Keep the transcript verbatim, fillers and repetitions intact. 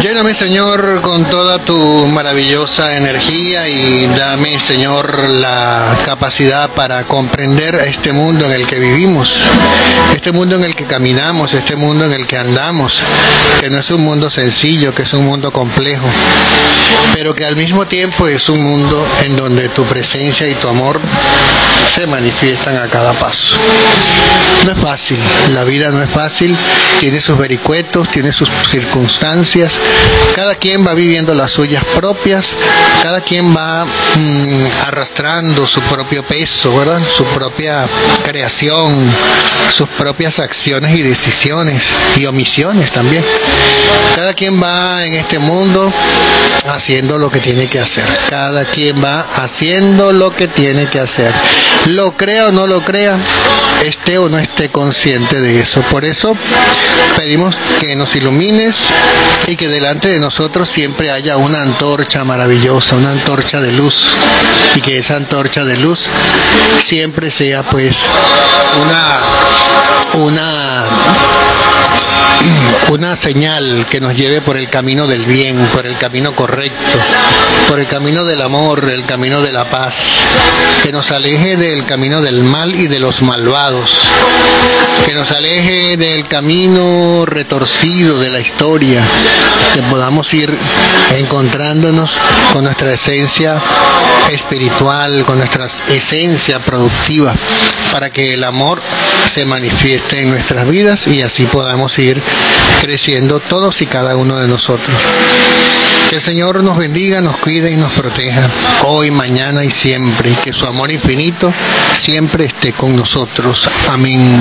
Lléname, Señor, con toda tu maravillosa energía y dame, Señor, la capacidad para comprender este mundo en el que vivimos, este mundo en el que caminamos, este mundo en el que andamos, que no es un mundo sencillo, que es un mundo complejo, pero que al mismo tiempo es un mundo en donde tu presencia y tu amor se manifiestan a cada paso. No es fácil, la vida no es fácil, tiene sus vericuetos, tiene sus circunstancias, cada quien va viviendo las suyas propias, cada quien va mmm, arrastrando su propio peso, ¿verdad? Su propia creación, sus propias acciones y decisiones y omisiones también. Cada quien va en este mundo haciendo lo que tiene que hacer, cada quien va haciendo lo que tiene que hacer, lo crea o no lo crea, esté o no esté consciente de eso. Por eso pedimos que nos ilumines y que delante de nosotros siempre haya una antorcha maravillosa, una antorcha de luz, y que esa antorcha de luz siempre sea pues una una una señal que nos lleve por el camino del bien, por el camino correcto, por el camino del amor, el camino de la paz, que nos aleje del camino del mal y de los malvados, que nos aleje del camino retorcido de la historia, que podamos ir encontrándonos con nuestra esencia espiritual, con nuestra esencia productiva, para que el amor se manifieste en nuestras vidas y así podamos ir creciendo todos y cada uno de nosotros. Que el Señor nos bendiga, nos cuide y nos proteja hoy, mañana y siempre, y que su amor infinito siempre esté con nosotros. Amén.